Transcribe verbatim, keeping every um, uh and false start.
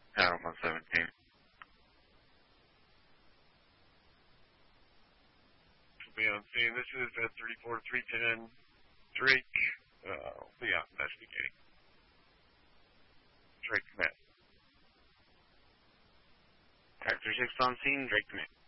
Tower one seventeen. Be on scene. This is at thirty-four three ten Drake. Uh, be out investigating. Drake command. Tower three six on scene, Drake command.